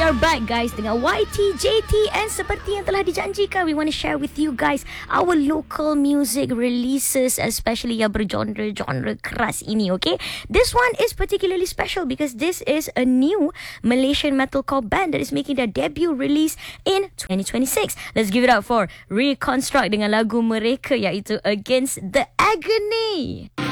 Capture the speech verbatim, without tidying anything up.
we are back guys dengan Y T J T, and seperti yang telah dijanjikan, we want to share with you guys our local music releases, especially yang bergenre-genre keras ini, okay? This one is particularly special because this is a new Malaysian metalcore band that is making their debut release in twenty twenty-six. Let's give it up for Reconstruct dengan lagu mereka iaitu Against the Agony.